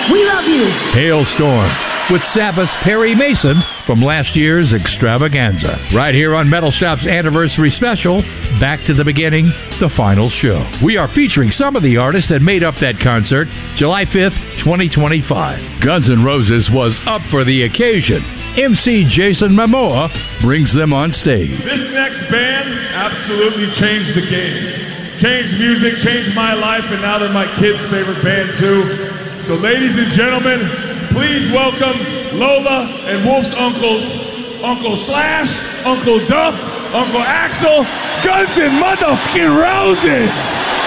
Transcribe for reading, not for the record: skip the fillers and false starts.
We love you. Hailstorm with Sabbath's Perry Mason from last year's extravaganza. Right here on Metal Shop's anniversary special, Back to the Beginning, the final show. We are featuring some of the artists that made up that concert July 5th, 2025. Guns N' Roses was up for the occasion. MC Jason Momoa brings them on stage. This next band absolutely changed the game. Changed music, changed my life, and now they're my kids' favorite band too. So ladies and gentlemen, please welcome Lola and Wolf's uncles, Uncle Slash, Uncle Duff, Uncle Axl, Guns N' Motherfucking Roses!